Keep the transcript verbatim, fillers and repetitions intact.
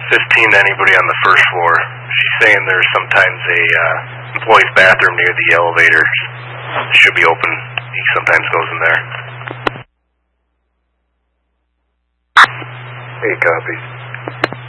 fifteen to anybody on the first floor. She's saying there's sometimes a uh, employee's bathroom near the elevator. Should be open. He sometimes goes in there. Hey, copy.